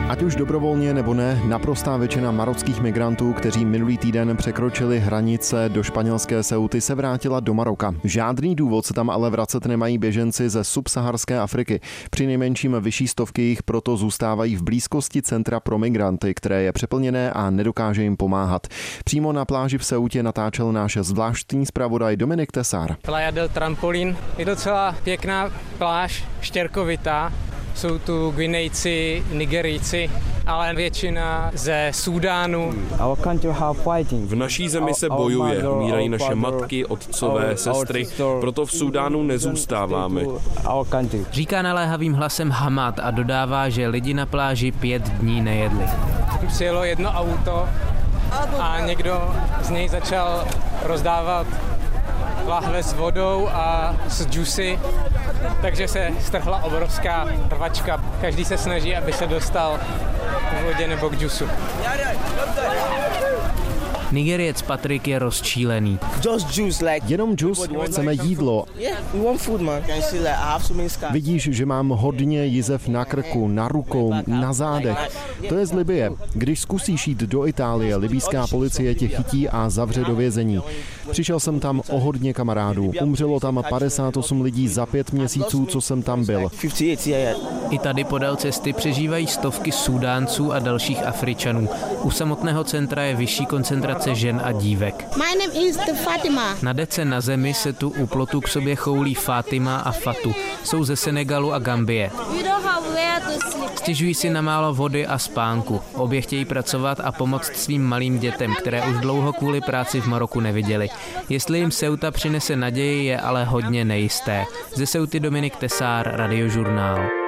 Ať už dobrovolně nebo ne, naprostá většina marockých migrantů, kteří minulý týden překročili hranice do španělské Ceuty, se vrátila do Maroka. Žádný důvod se tam ale vracet nemají běženci ze subsaharské Afriky. Přinejmenším vyšší stovky jich proto zůstávají v blízkosti centra pro migranty, které je přeplněné a nedokáže jim pomáhat. Přímo na pláži v Ceutě natáčel náš zvláštní zpravodaj Dominik Tesar. Playa del Trampolín je docela pěkná pláž, štěrkovitá. Jsou tu Guinejci, Nigerijci, ale většina ze Súdánu. V naší zemi se bojuje, umírají naše matky, otcové, sestry, proto v Súdánu nezůstáváme. Říká naléhavým hlasem Hamad a dodává, že lidi na pláži 5 dní nejedli. Tu přijelo jedno auto a někdo z něj začal rozdávat lahve s vodou a s džusy, takže se strhla obrovská rvačka. Každý se snaží, aby se dostal k vodě nebo k džusu. Nigeriec Patrik je rozčílený. Jenom džus, chceme jídlo. Vidíš, že mám hodně jizev na krku, na rukou, na zádech. To je z Libye. Když zkusíš jít do Itálie, libýská policie tě chytí a zavře do vězení. Přišel jsem tam o hodně kamarádů. Umřelo tam 58 lidí za 5 měsíců, co jsem tam byl. I tady podél cesty přežívají stovky Súdánců a dalších Afričanů. U samotného centra je vyšší koncentrace žen a dívek. Na dece na zemi se tu u plotu k sobě choulí Fatima a Fatu. Jsou ze Senegalu a Gambie. Stěžují si na málo vody a spánku. Obě chtějí pracovat a pomoct svým malým dětem, které už dlouho kvůli práci v Maroku neviděli. Jestli jim Ceuta přinese naději, je ale hodně nejisté. Ze Ceuty Dominik Tesar, Radiožurnál.